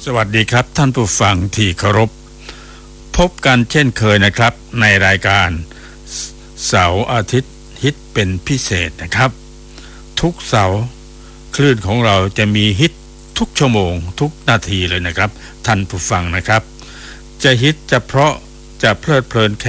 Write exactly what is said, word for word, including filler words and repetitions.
สวัสดีครับท่านผู้ฟังที่เคารพพบกันเช่นเคยนะครับในรายการเสาร์อาทิตย์ฮิตเป็นพิเศษนะครับทุกเสาร์คลื่นของเราจะมีฮิตทุกชั่วโมงทุกนาทีเลยนะครับท่านผู้ฟังนะครับจะฮิตจะเพราะจะเพลิดเพลิน